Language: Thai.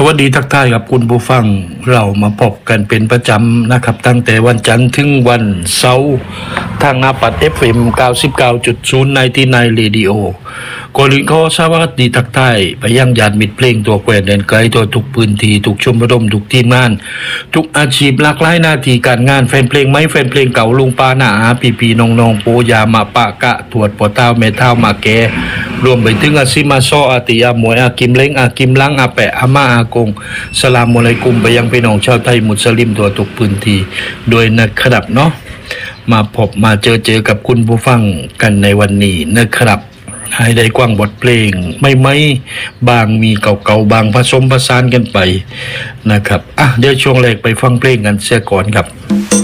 วัสดีทักทายกับคุณผู้ฟังเรามาพบกันเป็นประจำนะครับตั้งแต่วันจันทร์ถึงวันเสาร์ทางหน้าปัด FM 99.0 ในที่ในเรดิโอก่อนอื่นขอสวัสดีทักทายไปยังญาติมิตรเพลงตัวแกวนแดนไกลตัวทุกพื้นที่ทุกชมรมทุกทีมงานทุกอาชีพหลากหลายหน้าที่การงานแฟนเพลงไม้แฟนเพลงเก่าลุงป้าหน้าอาปีน้องๆปูยามาปะกะถวดปอเต้าแม่เท้ามาแกรวมไปถึงอาซิมาซออาติยามวยอากิมเล้งอากิมลังอาแปะอาม่าอากงสลามอะลัยกุมไปยังพี่น้องชาวไทยมุสลิมทั่วทุกพื้นที่โดยนะครับเนาะมาพบมาเจอกับคุณผู้ฟังกันในวันนี้นะครับให้ได้กว้างบทเพลงไม่บางมีเก่าๆบางผสมผสานกันไปนะครับเดี๋ยวช่วงแรกไปฟังเพลงกันเสียก่อนครับ